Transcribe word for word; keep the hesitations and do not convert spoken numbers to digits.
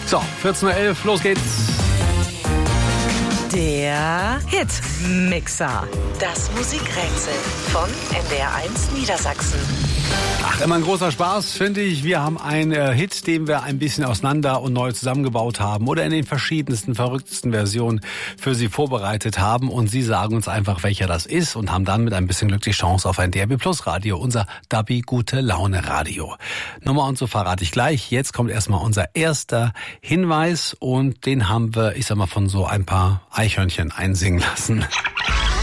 So, vierzehn Uhr elf, los geht's. Der Hit-Mixer. Das Musikrätsel von N D R eins Niedersachsen. Ach, immer ein großer Spaß, finde ich. Wir haben einen äh, Hit, den wir ein bisschen auseinander und neu zusammengebaut haben oder in den verschiedensten, verrücktesten Versionen für Sie vorbereitet haben. Und Sie sagen uns einfach, welcher das ist und haben dann mit ein bisschen Glück die Chance auf ein D R B Plus Radio, unser Dabi Gute Laune Radio. Nummer und so verrate ich gleich. Jetzt kommt erstmal unser erster Hinweis und den haben wir, ich sag mal, von so ein paar Eichhörnchen einsingen lassen.